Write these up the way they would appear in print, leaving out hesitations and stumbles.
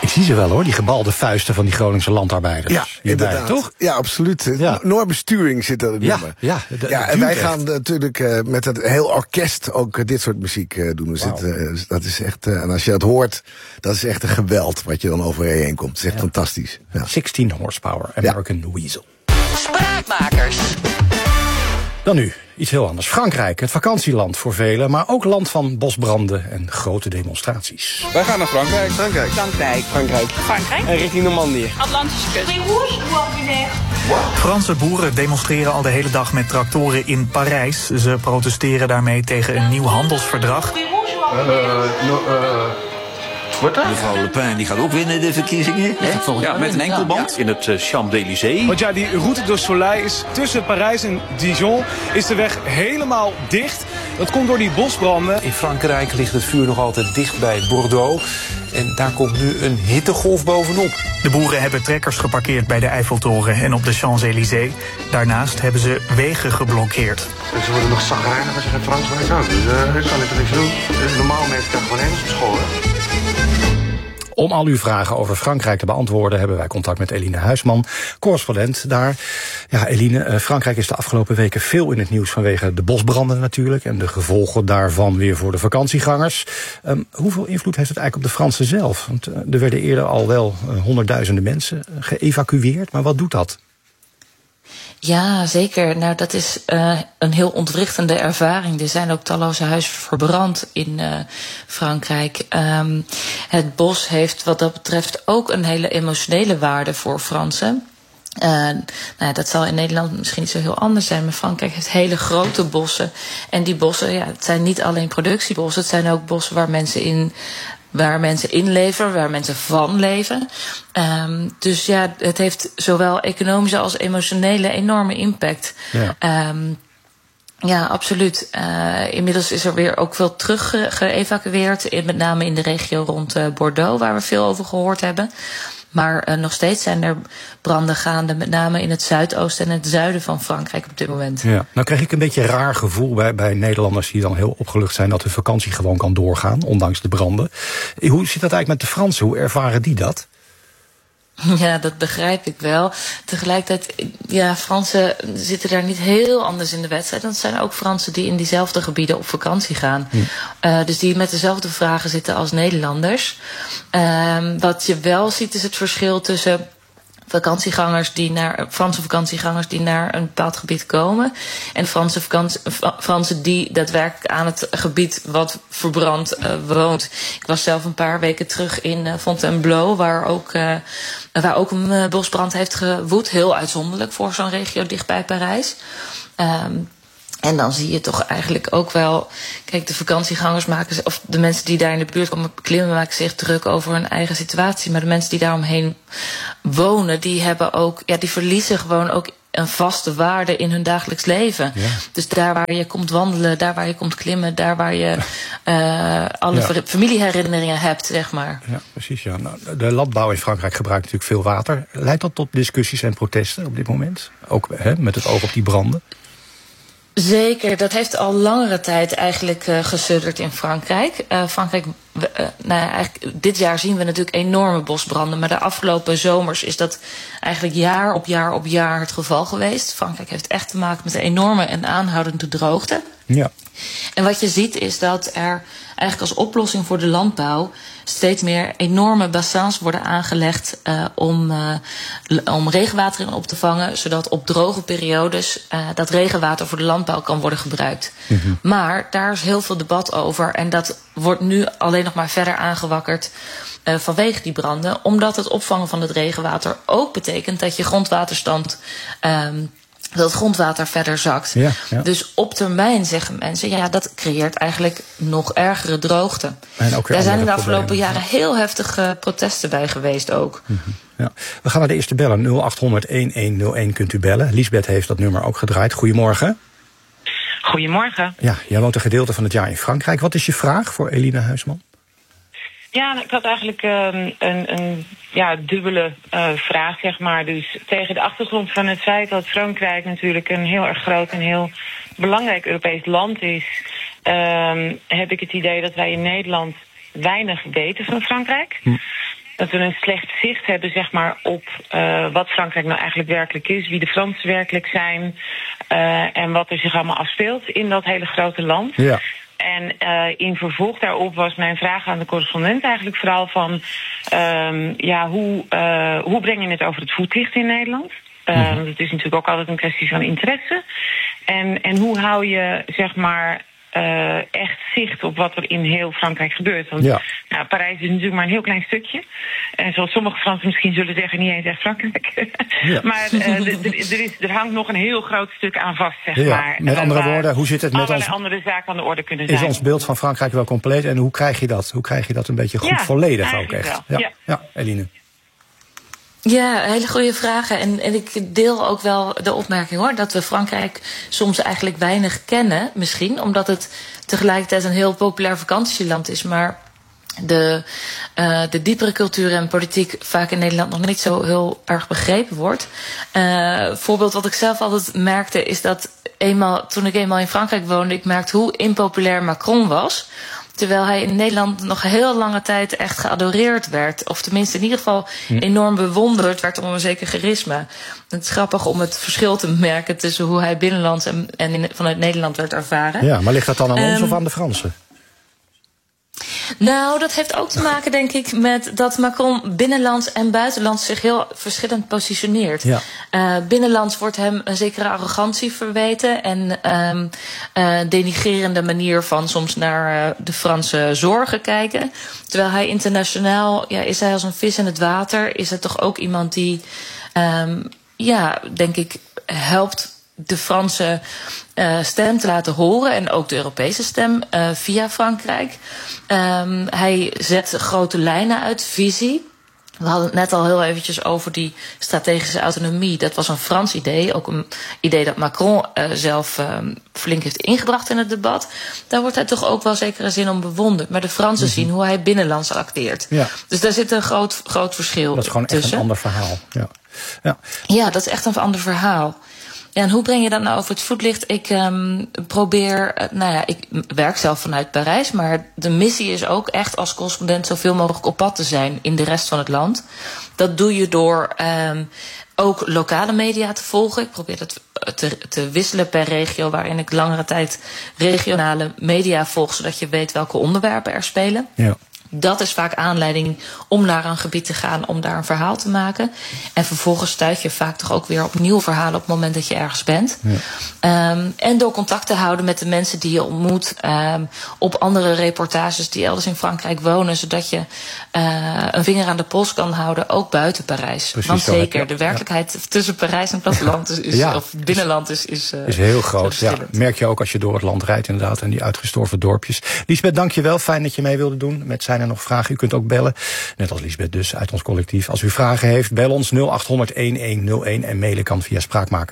Ik zie ze wel hoor, die gebalde vuisten van die Groningse landarbeiders. Ja, hierbij, inderdaad. Toch? Ja, absoluut. Ja. Noorbesturing zit er in. Ja, en wij gaan natuurlijk met het heel orkest ook dit soort muziek doen. Dus Wauw. dat is echt, en als je dat hoort, dat is echt een geweld wat je dan over je heen komt. Het is echt fantastisch. Ja. 16 horsepower, American Weasel. Spraakmakers. Dan nu, iets heel anders. Frankrijk, het vakantieland voor velen, maar ook land van bosbranden en grote demonstraties. Wij gaan naar Frankrijk. En richting Normandië. Atlantische kust. Franse boeren demonstreren al de hele dag met tractoren in Parijs. Ze protesteren daarmee tegen een nieuw handelsverdrag. Mevrouw Le Pen die gaat ook winnen de verkiezingen. Ja, met een enkelband in het Champs-Élysées. Want ja, die route de Soleil is tussen Parijs en Dijon. Is de weg helemaal dicht. Dat komt door die bosbranden. In Frankrijk ligt het vuur nog altijd dicht bij Bordeaux. En daar komt nu een hittegolf bovenop. De boeren hebben trekkers geparkeerd bij de Eiffeltoren en op de Champs-Élysées. Daarnaast hebben ze wegen geblokkeerd. Ze worden nog zagrijnig als je geen Frans weet ook. Dus daar kan ik er niks doen. Normaal mensen krijgen gewoon Engels op school. Hè? Om al uw vragen over Frankrijk te beantwoorden hebben wij contact met Eline Huisman, correspondent daar. Ja, Eline, Frankrijk is de afgelopen weken veel in het nieuws vanwege de bosbranden natuurlijk en de gevolgen daarvan weer voor de vakantiegangers. Hoeveel invloed heeft het eigenlijk op de Fransen zelf? Want er werden eerder al wel honderdduizenden mensen geëvacueerd, maar wat doet dat? Ja, zeker. Nou, dat is een heel ontwrichtende ervaring. Er zijn ook talloze huizen verbrand in Frankrijk. Het bos heeft wat dat betreft ook een hele emotionele waarde voor Fransen. Dat zal in Nederland misschien niet zo heel anders zijn, maar Frankrijk heeft hele grote bossen. En die bossen, ja, het zijn niet alleen productiebossen, het zijn ook bossen waar mensen in leven, waar mensen van leven. Dus ja, het heeft zowel economische als emotionele enorme impact. Ja. Ja, absoluut. Inmiddels is er weer ook veel terug geëvacueerd, met name in de regio rond Bordeaux, waar we veel over gehoord hebben. Maar nog steeds zijn er branden gaande, met name in het zuidoosten en het zuiden van Frankrijk op dit moment. Ja, nou krijg ik een beetje een raar gevoel bij Nederlanders die dan heel opgelucht zijn dat hun vakantie gewoon kan doorgaan, ondanks de branden. Hoe zit dat eigenlijk met de Fransen? Hoe ervaren die dat? Ja, dat begrijp ik wel. Tegelijkertijd, ja, Fransen zitten daar niet heel anders in de wedstrijd. Want het zijn ook Fransen die in diezelfde gebieden op vakantie gaan. Dus die met dezelfde vragen zitten als Nederlanders. Wat je wel ziet is het verschil tussen Franse vakantiegangers die naar een bepaald gebied komen en Fransen die daadwerkelijk aan het gebied wat verbrand woont. Ik was zelf een paar weken terug in Fontainebleau, waar ook een bosbrand heeft gewoed. Heel uitzonderlijk voor zo'n regio dichtbij Parijs. En dan zie je toch eigenlijk ook wel, kijk, de vakantiegangers of de mensen die daar in de buurt komen klimmen maken zich druk over hun eigen situatie. Maar de mensen die daaromheen wonen, die hebben ook, ja, die verliezen gewoon ook een vaste waarde in hun dagelijks leven. Ja. Dus daar waar je komt wandelen, daar waar je komt klimmen, daar waar je alle familieherinneringen hebt, zeg maar. Ja, precies. Ja. Nou, de landbouw in Frankrijk gebruikt natuurlijk veel water. Leidt dat tot discussies en protesten op dit moment? Ook met het oog op die branden? Zeker, dat heeft al langere tijd eigenlijk gesudderd in Frankrijk. Eigenlijk dit jaar zien we natuurlijk enorme bosbranden, maar de afgelopen zomers is dat eigenlijk jaar op jaar het geval geweest. Frankrijk heeft echt te maken met een enorme en aanhoudende droogte. Ja. En wat je ziet is dat er eigenlijk als oplossing voor de landbouw steeds meer enorme bassins worden aangelegd om regenwater in op te vangen, zodat op droge periodes dat regenwater voor de landbouw kan worden gebruikt. Mm-hmm. Maar daar is heel veel debat over en dat wordt nu alleen nog maar verder aangewakkerd vanwege die branden, omdat het opvangen van het regenwater ook betekent dat je grondwaterstand dat het grondwater verder zakt. Ja, ja. Dus op termijn zeggen mensen, ja, dat creëert eigenlijk nog ergere droogte. Daar zijn in de afgelopen jaren heel heftige protesten bij geweest ook. Mm-hmm. Ja. We gaan naar de eerste bellen. 0800-1101 kunt u bellen. Liesbeth heeft dat nummer ook gedraaid. Goedemorgen. Goedemorgen. Ja, jij woont een gedeelte van het jaar in Frankrijk. Wat is je vraag voor Eline Huisman? Ja, ik had eigenlijk een dubbele vraag, zeg maar. Dus tegen de achtergrond van het feit dat Frankrijk natuurlijk een heel erg groot en heel belangrijk Europees land is, heb ik het idee dat wij in Nederland weinig weten van Frankrijk. dat we een slecht zicht hebben, zeg maar, op wat Frankrijk nou eigenlijk werkelijk is, wie de Fransen werkelijk zijn en wat er zich allemaal afspeelt in dat hele grote land. Ja. En in vervolg daarop was mijn vraag aan de correspondent eigenlijk vooral van hoe breng je het over het voetlicht in Nederland? Dat is natuurlijk ook altijd een kwestie van interesse. En hoe hou je, zeg maar, echt zicht op wat er in heel Frankrijk gebeurt. Want Parijs is natuurlijk maar een heel klein stukje. En zoals sommige Fransen misschien zullen zeggen, niet eens echt Frankrijk. Ja. Maar er hangt nog een heel groot stuk aan vast, zeg maar. Met andere woorden, hoe zit het met ons... andere zaken aan de orde kunnen zijn. Is ons beeld van Frankrijk wel compleet? En hoe krijg je dat? Hoe krijg je dat een beetje goed volledig ook echt? Ja, Eline. Ja, hele goede vragen. En ik deel ook wel de opmerking, hoor, dat we Frankrijk soms eigenlijk weinig kennen, misschien, omdat het tegelijkertijd een heel populair vakantieland is. Maar de diepere cultuur en politiek vaak in Nederland nog niet zo heel erg begrepen wordt. Voorbeeld wat ik zelf altijd merkte is dat toen ik eenmaal in Frankrijk woonde, ik merkte hoe impopulair Macron was. Terwijl hij in Nederland nog heel lange tijd echt geadoreerd werd. Of tenminste in ieder geval enorm bewonderd werd om een zeker charisma. Het is grappig om het verschil te merken tussen hoe hij binnenlands en vanuit Nederland werd ervaren. Ja, maar ligt dat dan aan ons of aan de Fransen? Nou, dat heeft ook te maken, denk ik, met dat Macron binnenlands en buitenlands zich heel verschillend positioneert. Ja. Binnenlands wordt hem een zekere arrogantie verweten en denigrerende manier van soms naar de Franse zorgen kijken. Terwijl hij internationaal, is hij als een vis in het water, is het toch ook iemand die, denk ik, helpt de Franse stem te laten horen en ook de Europese stem via Frankrijk. Hij zet grote lijnen uit, visie. We hadden het net al heel eventjes over die strategische autonomie. Dat was een Frans idee, ook een idee dat Macron zelf flink heeft ingebracht in het debat. Daar wordt hij toch ook wel zekere zin om bewonderd. Maar de Fransen zien hoe hij binnenlands acteert. Ja. Dus daar zit een groot verschil tussen. Dat is gewoon echt een ander verhaal. Ja, dat is echt een ander verhaal. Ja, en hoe breng je dat nou over het voetlicht? Ik ik werk zelf vanuit Parijs, maar de missie is ook echt als correspondent zoveel mogelijk op pad te zijn in de rest van het land. Dat doe je door ook lokale media te volgen. Ik probeer dat te wisselen per regio, waarin ik langere tijd regionale media volg, zodat je weet welke onderwerpen er spelen. Ja. Dat is vaak aanleiding om naar een gebied te gaan, om daar een verhaal te maken. En vervolgens stuit je vaak toch ook weer op nieuwe verhalen op het moment dat je ergens bent. Ja. En door contact te houden met de mensen die je ontmoet, op andere reportages die elders in Frankrijk wonen, zodat je een vinger aan de pols kan houden, ook buiten Parijs. Precies. Want zeker, de werkelijkheid tussen Parijs en platteland of binnenland is heel groot. Ja. Merk je ook als je door het land rijdt inderdaad, en die uitgestorven dorpjes. Liesbeth, dank je wel. Fijn dat je mee wilde doen met Zijn er nog vragen? U kunt ook bellen, net als Liesbeth dus, uit ons collectief. Als u vragen heeft, bel ons 0800-1101 en mailen kan via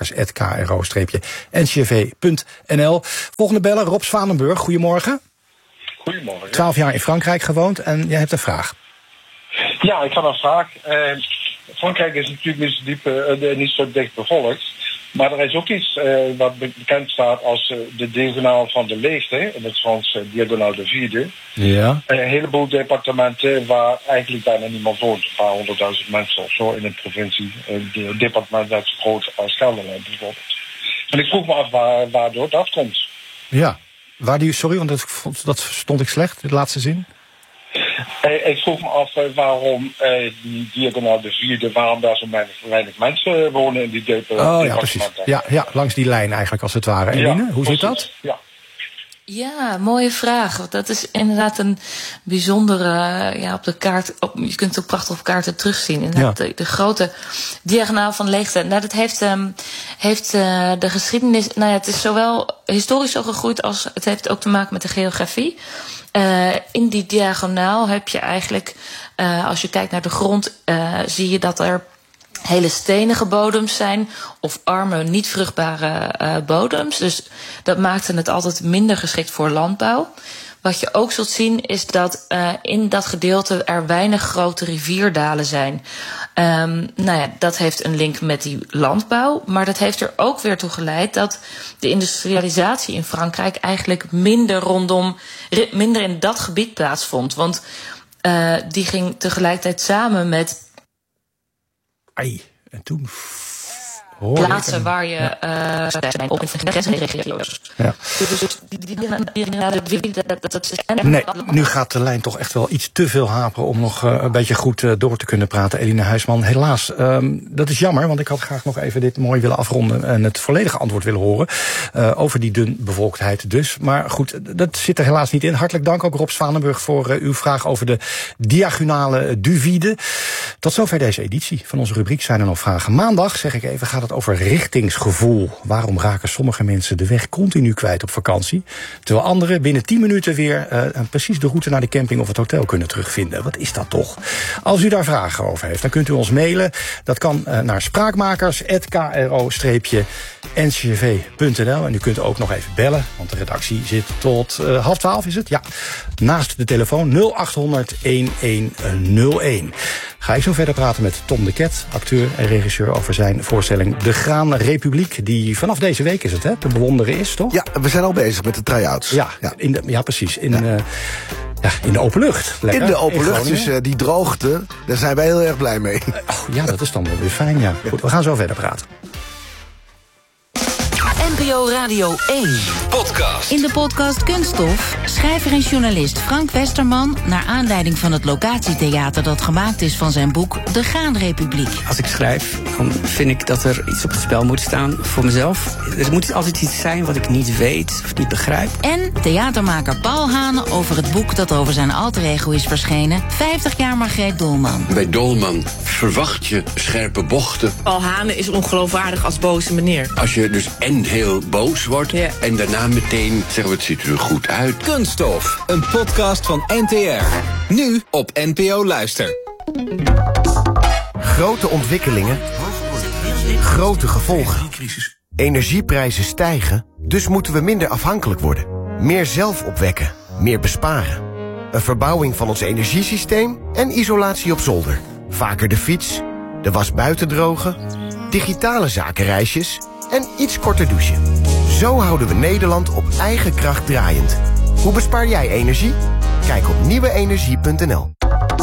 spraakmakers@kro-ncv.nl. Volgende beller, Rob Zwanenburg. Goedemorgen. Goedemorgen. 12 jaar in Frankrijk gewoond en jij hebt een vraag. Ja, ik had een vraag. Frankrijk is natuurlijk niet zo dicht bevolkt. Maar er is ook iets wat bekend staat als de diagonaal van de leegte, in het Frans diagonaal de vide. Ja. Een heleboel departementen waar eigenlijk bijna niemand woont. Een paar 100.000 mensen of zo in een provincie. Een departement net zo groot als Gelderland bijvoorbeeld. En ik vroeg me af waardoor dat komt. Ja, sorry, want dat stond ik slecht, de laatste zin. Ik vroeg me af waarom die diagonaal de vierde, waarom daar zo weinig mensen wonen in die departementen. Ja, precies. Ja, langs die lijn eigenlijk als het ware. Eline, hoe zit dat? Ja, mooie vraag. Dat is inderdaad een bijzondere, op de kaart, je kunt het ook prachtig op kaarten terugzien. Inderdaad, de grote diagonaal van leegte. Nou, dat heeft de geschiedenis, het is zowel historisch zo gegroeid als het heeft ook te maken met de geografie. In die diagonaal heb je eigenlijk, als je kijkt naar de grond, zie je dat er hele stenige bodems zijn of arme, niet vruchtbare bodems. Dus dat maakte het altijd minder geschikt voor landbouw. Wat je ook zult zien is dat in dat gedeelte er weinig grote rivierdalen zijn. Dat heeft een link met die landbouw. Maar dat heeft er ook weer toe geleid dat de industrialisatie in Frankrijk eigenlijk minder in dat gebied plaatsvond. Want die ging tegelijkertijd samen met en toen plaatsen waar je zijn op grensregio's. Ja. Nee, nu gaat de lijn toch echt wel iets te veel haperen om nog een beetje goed door te kunnen praten. Eline Huisman, helaas. Dat is jammer, want ik had graag nog even dit mooi willen afronden en het volledige antwoord willen horen. Over die dunbevolktheid dus. Maar goed, dat zit er helaas niet in. Hartelijk dank ook Rob Zwanenburg voor uw vraag over de diagonale duvide. Tot zover deze editie van onze rubriek Zijn er nog vragen. Maandag, zeg ik even, gaat het over richtingsgevoel. Waarom raken sommige mensen de weg continu kwijt op vakantie, terwijl anderen binnen 10 minuten weer precies de route naar de camping of het hotel kunnen terugvinden? Wat is dat toch? Als u daar vragen over heeft, dan kunt u ons mailen. Dat kan naar spraakmakers@kro-ncv.nl. En u kunt ook nog even bellen, want de redactie zit tot 11:30, is het? Ja. Naast de telefoon 0800 1101. Ga ik zo verder praten met Tom de Ket, acteur en regisseur, over zijn voorstelling De Graanrepubliek, die vanaf deze week is het, hè, te bewonderen is, toch? Ja, we zijn al bezig met de try-outs. Ja, precies. In de open lucht. Lekker. In de open lucht, dus die droogte, daar zijn wij heel erg blij mee. Ja, dat is dan wel weer fijn, ja. Goed, we gaan zo verder praten. NPO Radio 1 podcast. In de podcast Kunststof, schrijver en journalist Frank Westerman, naar aanleiding van het locatietheater dat gemaakt is van zijn boek De Graanrepubliek. Als ik schrijf, dan vind ik dat er iets op het spel moet staan voor mezelf. Er moet altijd iets zijn wat ik niet weet of niet begrijp. En theatermaker Paul Hane over het boek dat over zijn alter ego is verschenen, 50 jaar Margreet Dolman. Bij Dolman verwacht je scherpe bochten. Paul Hane is ongeloofwaardig als boze meneer. Als je dus en heel boos wordt en daarna meteen zeggen we het ziet er goed uit. Kunststof, een podcast van NTR. Nu op NPO Luister. Grote ontwikkelingen, grote gevolgen. Energieprijzen stijgen, dus moeten we minder afhankelijk worden. Meer zelf opwekken, meer besparen. Een verbouwing van ons energiesysteem en isolatie op zolder. Vaker de fiets, de was buiten drogen, digitale zakenreisjes en iets korter douchen. Zo houden we Nederland op eigen kracht draaiend. Hoe bespaar jij energie? Kijk op nieuweenergie.nl.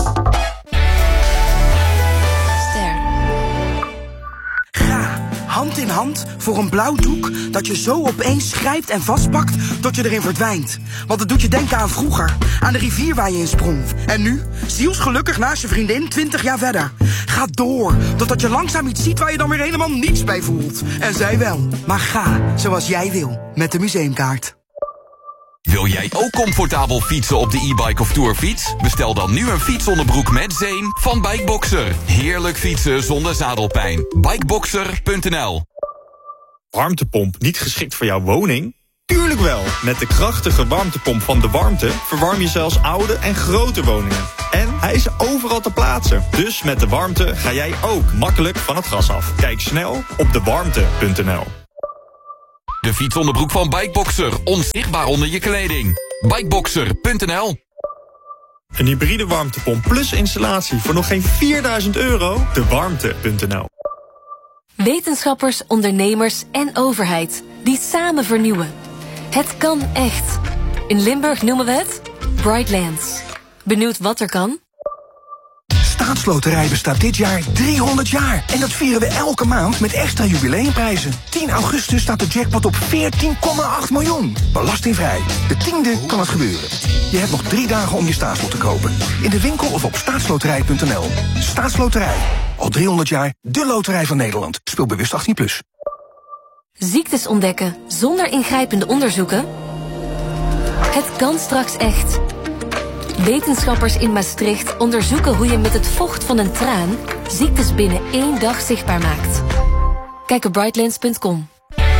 Ga hand in hand voor een blauw doek dat je zo opeens grijpt en vastpakt tot je erin verdwijnt. Want het doet je denken aan vroeger, aan de rivier waar je in sprong. En nu, zielsgelukkig naast je vriendin 20 jaar verder. Ga door, totdat je langzaam iets ziet waar je dan weer helemaal niets bij voelt. En zij wel. Maar ga zoals jij wil, met de museumkaart. Wil jij ook comfortabel fietsen op de e-bike of tourfiets? Bestel dan nu een fietsonderbroek met zeem van Bikeboxer. Heerlijk fietsen zonder zadelpijn. Bikeboxer.nl. Warmtepomp niet geschikt voor jouw woning? Tuurlijk wel! Met de krachtige warmtepomp van De Warmte verwarm je zelfs oude en grote woningen. En hij is overal te plaatsen. Dus met De Warmte ga jij ook makkelijk van het gas af. Kijk snel op dewarmte.nl. De fietsonderbroek van Bikeboxer, onzichtbaar onder je kleding. Bikeboxer.nl. Een hybride warmtepomp plus installatie voor nog geen €4.000? Dewarmte.nl. Wetenschappers, ondernemers en overheid die samen vernieuwen. Het kan echt. In Limburg noemen we het Brightlands. Benieuwd wat er kan? Staatsloterij bestaat dit jaar 300 jaar. En dat vieren we elke maand met extra jubileumprijzen. 10 augustus staat de jackpot op 14,8 miljoen. Belastingvrij. De 10e kan het gebeuren. Je hebt nog 3 dagen om je staatslot te kopen. In de winkel of op staatsloterij.nl. Staatsloterij. Al 300 jaar de loterij van Nederland. Speel bewust 18+. Ziektes ontdekken zonder ingrijpende onderzoeken? Het kan straks echt. Wetenschappers in Maastricht onderzoeken hoe je met het vocht van een traan ziektes binnen 1 dag zichtbaar maakt. Kijk op brightlands.com.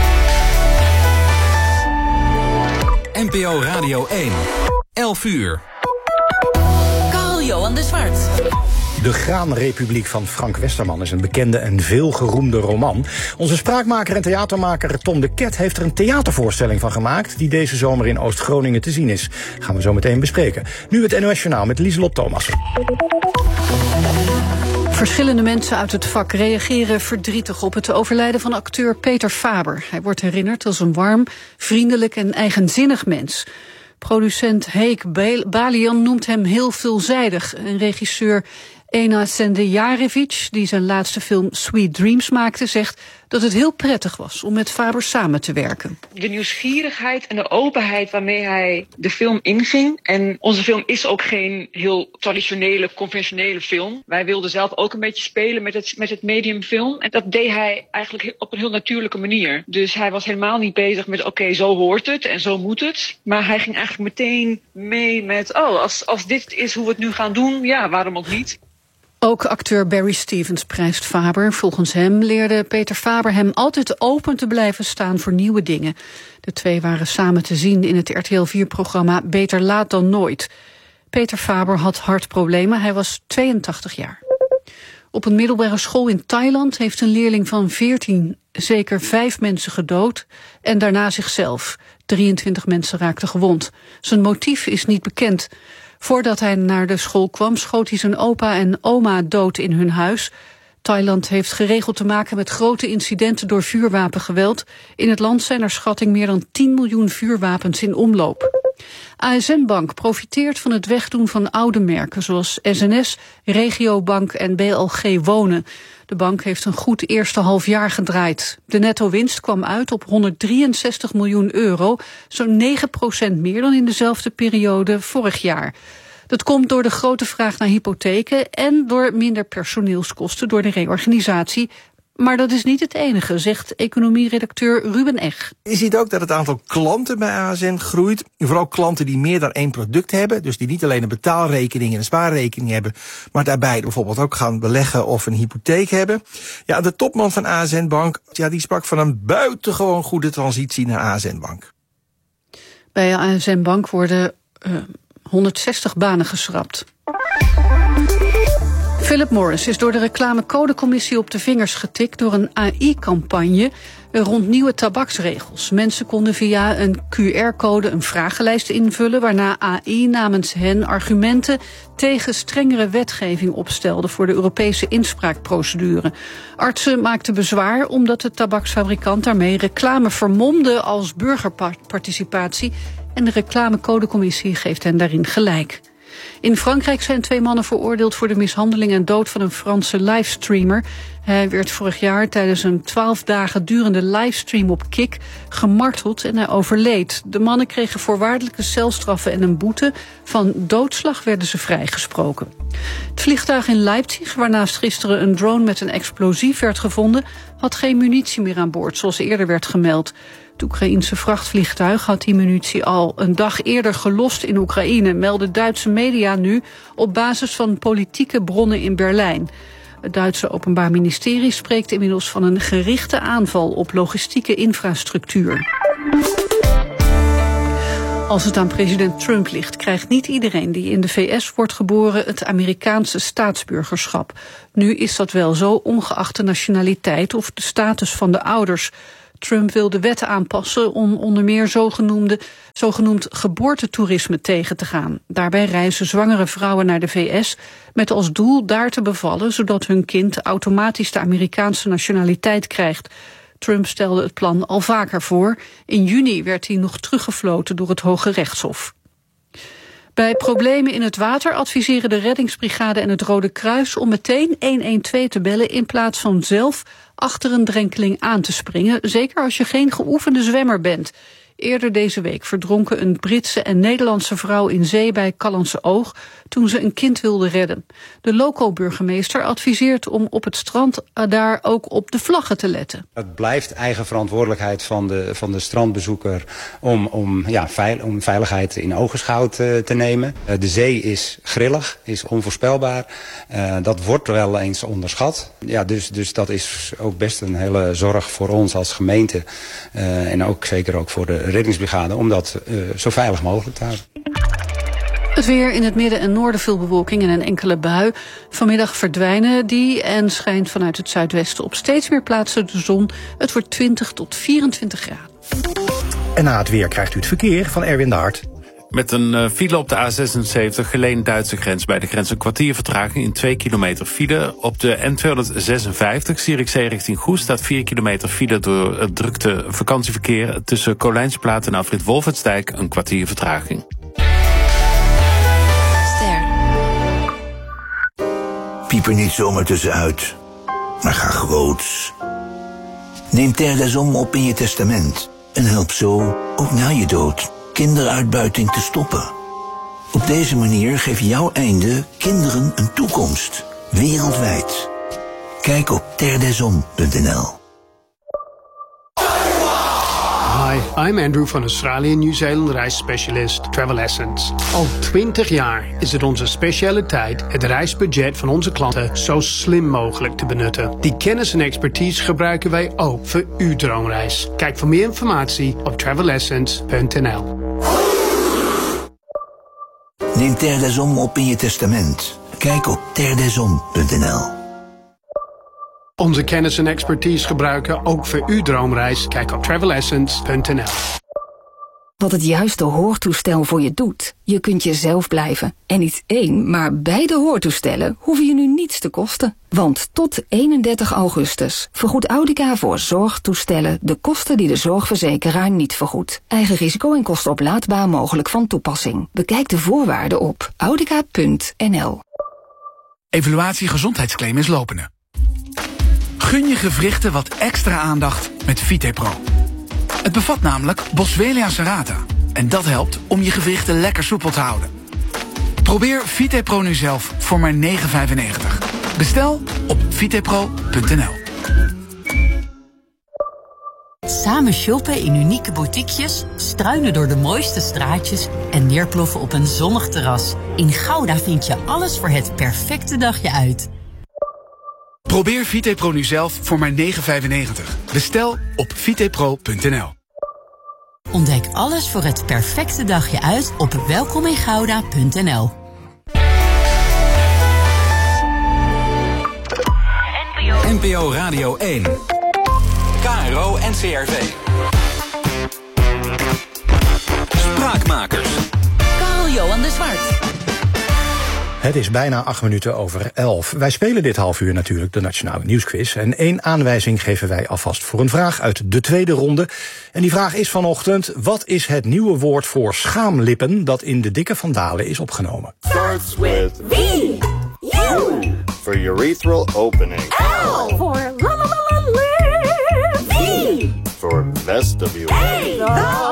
NPO Radio 1. 11 uur. Carl-Johan de Zwart. De Graanrepubliek van Frank Westerman is een bekende en veelgeroemde roman. Onze spraakmaker en theatermaker Tom de Ket heeft er een theatervoorstelling van gemaakt die deze zomer in Oost-Groningen te zien is. Gaan we zo meteen bespreken. Nu het NOS Journaal met Lieselot Thomassen. Verschillende mensen uit het vak reageren verdrietig op het overlijden van acteur Peter Faber. Hij wordt herinnerd als een warm, vriendelijk en eigenzinnig mens. Producent Heek Balian noemt hem heel veelzijdig. En regisseur Ena Sendejarevic, die zijn laatste film Sweet Dreams maakte, zegt dat het heel prettig was om met Faber samen te werken. De nieuwsgierigheid en de openheid waarmee hij de film inging. En onze film is ook geen heel traditionele, conventionele film. Wij wilden zelf ook een beetje spelen met het medium film. En dat deed hij eigenlijk op een heel natuurlijke manier. Dus hij was helemaal niet bezig met oké, zo hoort het en zo moet het. Maar hij ging eigenlijk meteen mee met als dit is hoe we het nu gaan doen, ja, waarom ook niet? Ook acteur Barry Stevens prijst Faber. Volgens hem leerde Peter Faber hem altijd open te blijven staan voor nieuwe dingen. De twee waren samen te zien in het RTL 4-programma Beter Laat dan Nooit. Peter Faber had hartproblemen, hij was 82 jaar. Op een middelbare school in Thailand heeft een leerling van 14 zeker 5 mensen gedood en daarna zichzelf. 23 mensen raakten gewond. Zijn motief is niet bekend. Voordat hij naar de school kwam, schoot hij zijn opa en oma dood in hun huis. Thailand heeft geregeld te maken met grote incidenten door vuurwapengeweld. In het land zijn er schatting meer dan 10 miljoen vuurwapens in omloop. ASN Bank profiteert van het wegdoen van oude merken zoals SNS, Regiobank en BLG Wonen. De bank heeft een goed eerste halfjaar gedraaid. De netto-winst kwam uit op 163 miljoen euro, zo'n 9% meer dan in dezelfde periode vorig jaar. Dat komt door de grote vraag naar hypotheken en door minder personeelskosten door de reorganisatie. Maar dat is niet het enige, zegt economieredacteur Ruben Eg. Je ziet ook dat het aantal klanten bij ASN groeit. Vooral klanten die meer dan 1 product hebben. Dus die niet alleen een betaalrekening en een spaarrekening hebben, maar daarbij bijvoorbeeld ook gaan beleggen of een hypotheek hebben. Ja, de topman van ASN Bank, die sprak van een buitengewoon goede transitie naar ASN Bank. Bij ASN Bank worden 160 banen geschrapt. Philip Morris is door de reclamecodecommissie op de vingers getikt door een AI-campagne rond nieuwe tabaksregels. Mensen konden via een QR-code een vragenlijst invullen, waarna AI namens hen argumenten tegen strengere wetgeving opstelde voor de Europese inspraakprocedure. Artsen maakten bezwaar omdat de tabaksfabrikant daarmee reclame vermomde als burgerparticipatie en de reclamecodecommissie geeft hen daarin gelijk. In Frankrijk zijn 2 mannen veroordeeld voor de mishandeling en dood van een Franse livestreamer. Hij werd vorig jaar tijdens een 12 dagen durende livestream op Kik gemarteld en hij overleed. De mannen kregen voorwaardelijke celstraffen en een boete. Van doodslag werden ze vrijgesproken. Het vliegtuig in Leipzig, waarnaast gisteren een drone met een explosief werd gevonden, had geen munitie meer aan boord, zoals eerder werd gemeld. Het Oekraïense vrachtvliegtuig had die munitie al een dag eerder gelost in Oekraïne, melden Duitse media nu op basis van politieke bronnen in Berlijn. Het Duitse Openbaar Ministerie spreekt inmiddels van een gerichte aanval op logistieke infrastructuur. Als het aan president Trump ligt, krijgt niet iedereen die in de VS wordt geboren het Amerikaanse staatsburgerschap. Nu is dat wel zo, ongeacht de nationaliteit of de status van de ouders. Trump wil de wetten aanpassen om onder meer zogenoemd geboortetoerisme tegen te gaan. Daarbij reizen zwangere vrouwen naar de VS met als doel daar te bevallen, zodat hun kind automatisch de Amerikaanse nationaliteit krijgt. Trump stelde het plan al vaker voor. In juni werd hij nog teruggefloten door het Hoge Rechtshof. Bij problemen in het water adviseren de reddingsbrigade en het Rode Kruis om meteen 112 te bellen in plaats van zelf achter een drenkeling aan te springen, zeker als je geen geoefende zwemmer bent. Eerder deze week verdronken een Britse en Nederlandse vrouw in zee bij Callantse Oog toen ze een kind wilde redden. De loco-burgemeester adviseert om op het strand daar ook op de vlaggen te letten. Het blijft eigen verantwoordelijkheid van de strandbezoeker om veiligheid in ogenschouw te nemen. De zee is grillig, is onvoorspelbaar. Dat wordt wel eens onderschat. Ja, dus dat is ook best een hele zorg voor ons als gemeente en ook zeker ook voor de reddingsbrigade om dat zo veilig mogelijk te houden. Het weer: in het midden en noorden veel bewolking en een enkele bui. Vanmiddag verdwijnen die en schijnt vanuit het zuidwesten op steeds meer plaatsen de zon. Het wordt 20 tot 24 graden. En na het weer krijgt u het verkeer van Erwin de Hart. Met een file op de A76, Geleen-Duitse grens. Bij de grens een kwartier vertraging in 2 kilometer file. Op de N256, Zierikzee richting Goes, staat 4 kilometer file door het drukte vakantieverkeer. Tussen Kolijnsplaat en Afrit Wolfertsdijk een kwartier vertraging. Piep er niet zomaar tussenuit, maar ga groots. Neem Terre des Hommes op in je testament en help zo, ook na je dood, kinderuitbuiting te stoppen. Op deze manier geef jouw einde kinderen een toekomst, wereldwijd. Kijk op terredeshommes.nl. Hi, I'm Andrew van Australië-Nieuw-Zeeland reisspecialist Travel Essence. Al 20 jaar is het onze specialiteit het reisbudget van onze klanten zo slim mogelijk te benutten. Die kennis en expertise gebruiken wij ook voor uw droomreis. Kijk voor meer informatie op travelessence.nl. Neem Terre des Hommes op in je testament. Kijk op terredeshommes.nl. Onze kennis en expertise gebruiken ook voor uw droomreis. Kijk op travelessence.nl. Wat het juiste hoortoestel voor je doet. Je kunt jezelf blijven. En niet 1, maar beide hoortoestellen hoeven je nu niets te kosten. Want tot 31 augustus vergoedt Audica voor zorgtoestellen de kosten die de zorgverzekeraar niet vergoedt. Eigen risico en kosten oplaadbaar mogelijk van toepassing. Bekijk de voorwaarden op audica.nl. Evaluatie gezondheidsclaim is lopende. Gun je gewrichten wat extra aandacht met VitePro. Het bevat namelijk Boswellia serrata. En dat helpt om je gewrichten lekker soepel te houden. Probeer VitePro nu zelf voor maar €9,95. Bestel op vitepro.nl. Samen shoppen in unieke boutiquejes, struinen door de mooiste straatjes en neerploffen op een zonnig terras. In Gouda vind je alles voor het perfecte dagje uit. Probeer VitePro nu zelf voor maar €9,95. Bestel op vitepro.nl. Ontdek alles voor het perfecte dagje uit op welkomingouda.nl. NPO Radio 1. KRO NCRV. Spraakmakers. Carl-Johan de Zwart. Het is bijna 11:08. Wij spelen dit half uur natuurlijk de Nationale Nieuwsquiz. En 1 aanwijzing geven wij alvast voor een vraag uit de tweede ronde. En die vraag is vanochtend: wat is het nieuwe woord voor schaamlippen dat in de Dikke Van Dalen is opgenomen? Starts with V. U. For urethral opening. L. For V. For vestibule. A.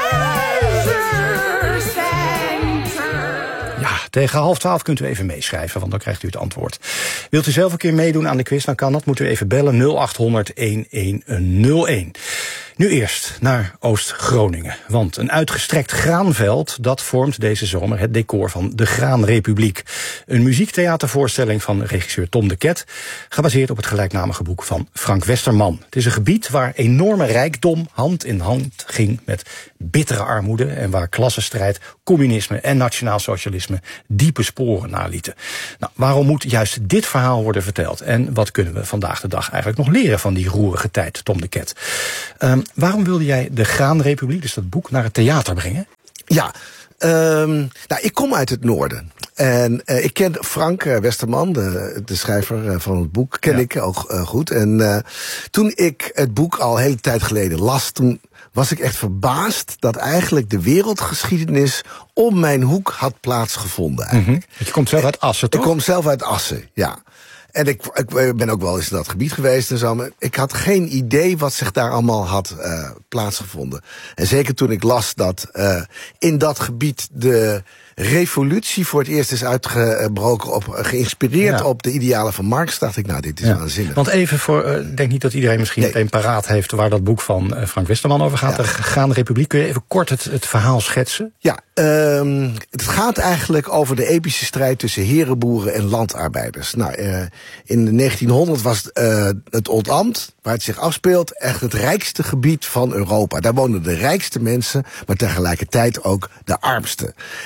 Tegen 11:30 kunt u even meeschrijven, want dan krijgt u het antwoord. Wilt u zelf een keer meedoen aan de quiz, dan kan dat. Moet u even bellen 0800 1101. Nu eerst naar Oost-Groningen. Want een uitgestrekt graanveld, dat vormt deze zomer het decor van de Graanrepubliek. Een muziektheatervoorstelling van regisseur Tom de Ket, gebaseerd op het gelijknamige boek van Frank Westerman. Het is een gebied waar enorme rijkdom hand in hand ging met bittere armoede en waar klassenstrijd, communisme en nationaalsocialisme diepe sporen nalieten. Nou, waarom moet juist dit verhaal worden verteld? En wat kunnen we vandaag de dag eigenlijk nog leren van die roerige tijd, Tom de Ket? Waarom wilde jij de Graanrepubliek, dus dat boek, naar het theater brengen? Ja, ik kom uit het noorden. En ik ken Frank Westerman, de schrijver van het boek, ken ik ook goed. En toen ik het boek al een hele tijd geleden las, toen was ik echt verbaasd dat eigenlijk de wereldgeschiedenis om mijn hoek had plaatsgevonden. Eigenlijk. Je komt zelf uit Assen, toch? Ik kom zelf uit Assen, ja. En ik ben ook wel eens in dat gebied geweest en zo, maar ik had geen idee wat zich daar allemaal had plaatsgevonden. En zeker toen ik las dat in dat gebied de revolutie voor het eerst is uitgebroken, geïnspireerd op de idealen van Marx, dacht ik, nou, dit is waanzinnig. Want even voor, ik denk niet dat iedereen misschien meteen paraat heeft waar dat boek van Frank Westerman over gaat. De Graanrepubliek. Kun je even kort het verhaal schetsen? Ja, het gaat eigenlijk over de epische strijd tussen herenboeren en landarbeiders. Nou, in de 1900 was het Oldambt, waar het zich afspeelt, echt het rijkste gebied van Europa. Daar woonden de rijkste mensen, maar tegelijkertijd ook de armste. En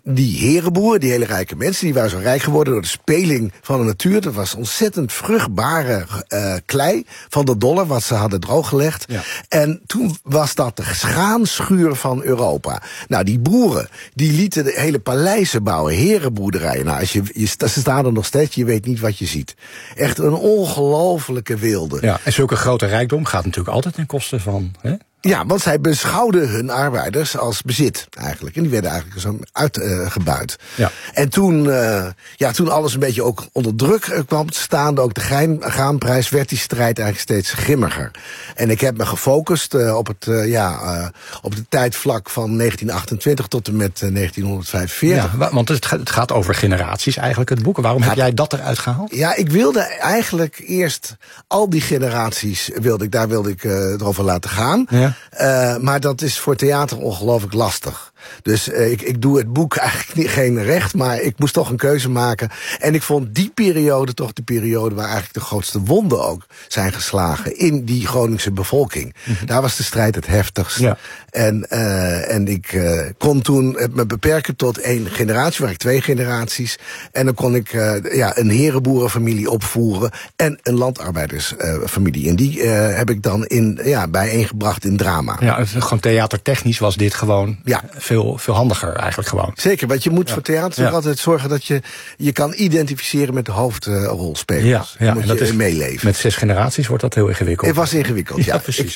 die herenboeren, die hele rijke mensen, die waren zo rijk geworden door de speling van de natuur. Dat was ontzettend vruchtbare klei van de Dollar, wat ze hadden drooggelegd. Ja. En toen was dat de schaanschuur van Europa. Nou, die boeren, die lieten de hele paleizen bouwen, herenboerderijen. Nou, ze staan er nog steeds, je weet niet wat je ziet. Echt een ongelofelijke wilde. Ja, en zulke grote rijkdom gaat natuurlijk altijd ten koste van... Hè? Ja, want zij beschouwden hun arbeiders als bezit, eigenlijk. En die werden eigenlijk zo uitgebuit. Ja. En toen alles een beetje ook onder druk kwam te staan, ook de graanprijs, werd die strijd eigenlijk steeds grimmiger. En ik heb me gefocust op het tijdvlak van 1928 tot en met 1945. Ja, want het gaat over generaties eigenlijk, het boek. Waarom heb jij dat eruit gehaald? Ja, ik wilde eigenlijk eerst al die generaties, wilde ik erover laten gaan. Ja. Maar dat is voor theater ongelooflijk lastig. Dus ik doe het boek eigenlijk geen recht, maar ik moest toch een keuze maken. En ik vond die periode toch de periode waar eigenlijk de grootste wonden ook zijn geslagen in die Groningse bevolking. Mm-hmm. Daar was de strijd het heftigst. Ja. En ik kon toen me beperken tot 1 generatie, waar ik 2 generaties. En dan kon ik een herenboerenfamilie opvoeren en een landarbeidersfamilie. En die heb ik dan bijeengebracht in drama. Ja, gewoon theatertechnisch was dit gewoon veel handiger eigenlijk gewoon. Zeker, want je moet voor theater altijd zorgen dat je kan identificeren met de hoofdrolspelers. Ja, moet je meeleven. Met 6 generaties wordt dat heel ingewikkeld. Het was ingewikkeld, ja. Precies.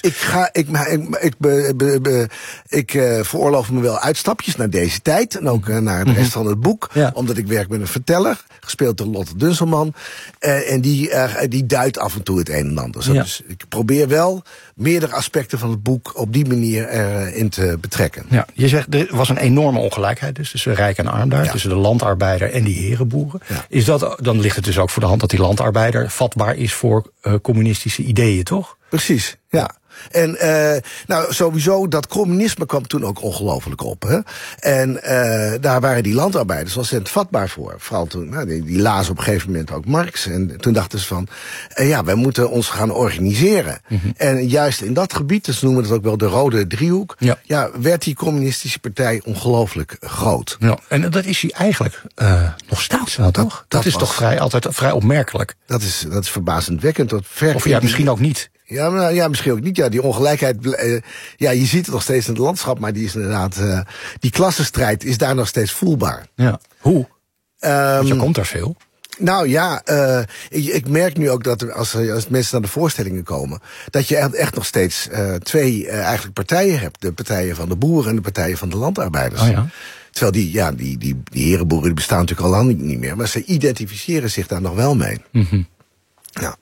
Ik veroorloof me wel uitstapjes naar deze tijd en ook naar de rest van het boek. Ja. Omdat ik werk met een verteller, gespeeld door Lotte Dunselman. En die duidt af en toe het een en ander. Ja. Dus ik probeer wel meerdere aspecten van het boek op die manier in te betrekken. Ja, je zegt, er was een enorme ongelijkheid dus tussen rijk en arm daar, tussen de landarbeider en die herenboeren. Ja. Dan ligt het dus ook voor de hand dat die landarbeider vatbaar is voor communistische ideeën, toch? Precies, ja. En sowieso, dat communisme kwam toen ook ongelooflijk op. Hè? En daar waren die landarbeiders ontzettend vatbaar voor. Vooral toen, die lazen op een gegeven moment ook Marx. En toen dachten ze van, wij moeten ons gaan organiseren. Mm-hmm. En juist in dat gebied, dus noemen we het ook wel de rode driehoek, werd die communistische partij ongelooflijk groot. Ja, en dat is hij eigenlijk nog steeds wel, toch? Dat is toch altijd vrij opmerkelijk. Dat is verbazendwekkend. Misschien ook niet. Ja, misschien ook niet. Ja, die ongelijkheid, je ziet het nog steeds in het landschap, maar die is inderdaad, die klassenstrijd is daar nog steeds voelbaar. Ja. Hoe? Want je komt daar veel. Nou ja, ik merk nu ook dat als mensen naar de voorstellingen komen, dat je echt nog steeds 2 eigenlijk partijen hebt. De partijen van de boeren en de partijen van de landarbeiders. Oh ja. Terwijl die herenboeren die bestaan natuurlijk al lang niet meer, maar ze identificeren zich daar nog wel mee. Mm-hmm. Ja.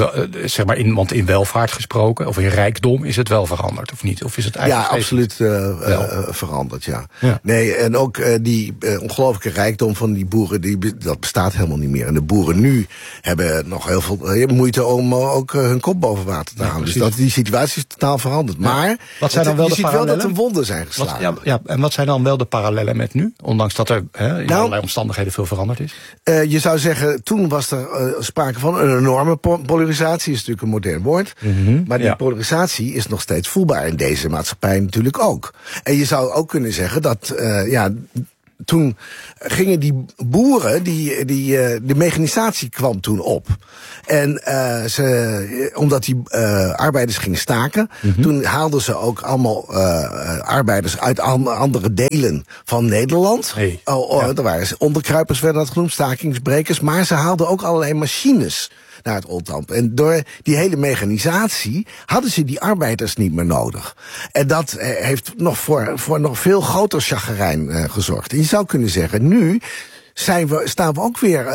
Want in welvaart gesproken, of in rijkdom, is het wel veranderd, of niet? Of is het eigenlijk absoluut veranderd, ja. Nee, en ook die ongelooflijke rijkdom van die boeren, dat bestaat helemaal niet meer. En de boeren nu hebben nog heel veel moeite om ook hun kop boven water te halen. Dus die situatie is totaal veranderd. Ja. Maar wat zijn dan wel je de ziet wel dat er wonden zijn geslagen. En wat zijn dan wel de parallellen met nu? Ondanks dat er in allerlei omstandigheden veel veranderd is. Je zou zeggen, toen was er sprake van een enorme polarisatie, is natuurlijk een modern woord. Mm-hmm, maar die polarisatie is nog steeds voelbaar in deze maatschappij natuurlijk ook. En je zou ook kunnen zeggen dat toen gingen die boeren, de mechanisatie kwam toen op. En omdat die arbeiders gingen staken, toen haalden ze ook allemaal arbeiders uit andere delen van Nederland. Hey, er waren onderkruipers, werden dat genoemd, stakingsbrekers, maar ze haalden ook allerlei machines naar het Oldambt. En door die hele mechanisatie hadden ze die arbeiders niet meer nodig. En dat heeft nog voor nog veel groter chagrijn gezorgd. En je zou kunnen zeggen, nu staan we ook weer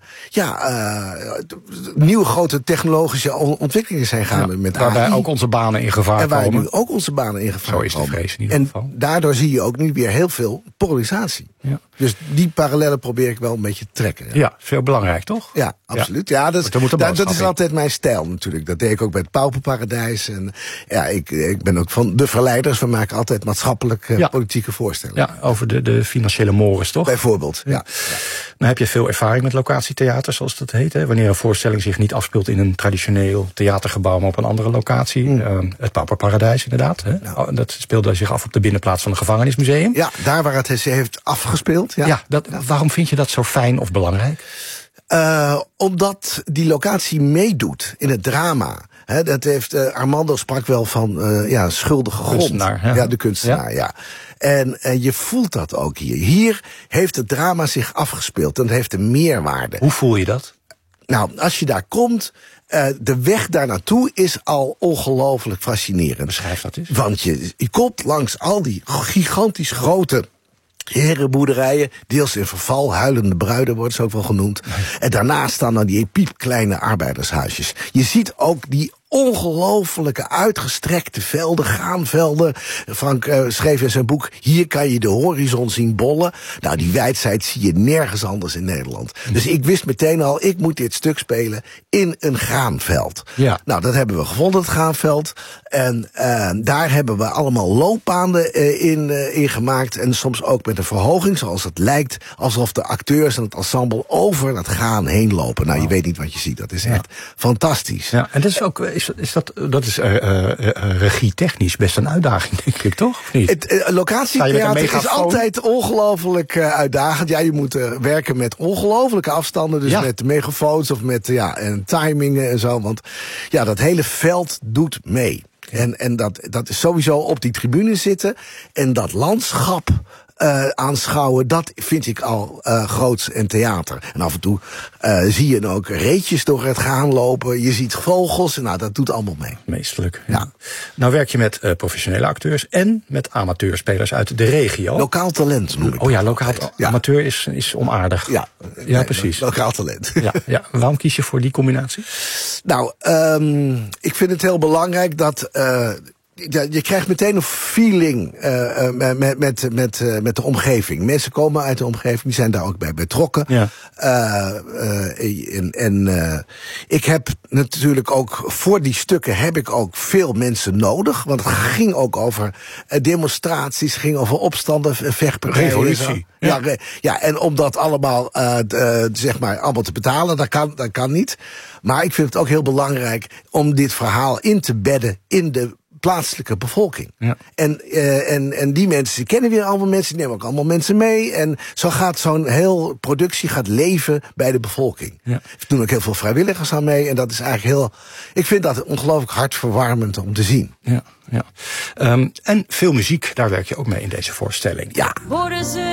nieuwe grote technologische ontwikkelingen zijn gaande met waarbij AI. Ook onze banen in gevaar komen. En waar nu ook onze banen in gevaar komen. Zo is de vrees in ieder geval. En daardoor zie je ook nu weer heel veel polarisatie. Ja. Dus die parallellen probeer ik wel een beetje te trekken. Ja, veel belangrijk, toch? Ja, absoluut. Ja, dat is altijd mijn stijl natuurlijk. Dat deed ik ook bij het Pauperparadijs. En ik ben ook van de verleiders. We maken altijd maatschappelijk politieke voorstellen. Ja, over de financiële mores, toch? Bijvoorbeeld, ja. Nou heb je veel ervaring met locatietheater, zoals dat heet. Hè? Wanneer een voorstelling zich niet afspeelt in een traditioneel theatergebouw, maar op een andere locatie. Het Pauperparadijs inderdaad. Hè? Nou. Dat speelde zich af op de binnenplaats van het gevangenismuseum. Ja, daar waar het zich heeft afgespeeld. Ja. Waarom vind je dat zo fijn of belangrijk? Omdat die locatie meedoet in het drama. He, dat heeft Armando sprak wel van schuldige grond. Kunstenaar, ja, de kunstenaar, ja. En je voelt dat ook hier. Hier heeft het drama zich afgespeeld en het heeft een meerwaarde. Hoe voel je dat? Nou, als je daar komt, de weg daar naartoe is al ongelooflijk fascinerend. Beschrijf dat eens. Want je komt langs al die gigantisch grote herenboerderijen, deels in verval, huilende bruiden wordt ze ook wel genoemd. En daarnaast staan dan die piepkleine arbeidershuisjes. Je ziet ook die ongelofelijke uitgestrekte velden, graanvelden. Frank schreef in zijn boek, hier kan je de horizon zien bollen. Nou, die wijdheid zie je nergens anders in Nederland. Dus ik wist meteen al, ik moet dit stuk spelen in een graanveld. Ja. Nou, dat hebben we gevonden, het graanveld. En daar hebben we allemaal loopbanen in gemaakt. En soms ook met een verhoging, zoals het lijkt alsof de acteurs en het ensemble over dat graan heen lopen. Nou, je weet niet wat je ziet. Dat is echt fantastisch. Ja, en dat is ook... Dat is regietechnisch best een uitdaging, denk ik, toch? Of niet? Het locatietheater is altijd ongelooflijk uitdagend. Ja, je moet werken met ongelofelijke afstanden. Dus met megafoons of met en timingen en zo. Want ja, dat hele veld doet mee. En dat is sowieso op die tribune zitten. En dat landschap aanschouwen, dat vind ik al groots en theater. En af en toe zie je ook reetjes door het gaan lopen. Je ziet vogels, nou, dat doet allemaal mee. Meestelijk. Ja. Nou werk je met professionele acteurs en met amateurspelers uit de regio. Lokaal talent noem ik. Oh ja, amateur is onaardig. Ja, precies. Lokaal talent. Ja. Waarom kies je voor die combinatie? Nou, ik vind het heel belangrijk dat je krijgt meteen een feeling met de omgeving. Mensen komen uit de omgeving, die zijn daar ook bij betrokken. Ja. Ik heb natuurlijk ook, voor die stukken heb ik ook veel mensen nodig. Want het ging ook over demonstraties, ging over opstanden, vechtpartijen. Revolutie. Ja, en om dat allemaal, allemaal te betalen, dat kan niet. Maar ik vind het ook heel belangrijk om dit verhaal in te bedden in de plaatselijke bevolking. Ja. En die mensen, die kennen weer allemaal mensen, die nemen ook allemaal mensen mee. En zo gaat zo'n heel productie gaat leven bij de bevolking. Ja. Er doen ook heel veel vrijwilligers aan mee. En dat is eigenlijk ik vind dat ongelooflijk hartverwarmend om te zien. Ja. En veel muziek, daar werk je ook mee in deze voorstelling. Ja.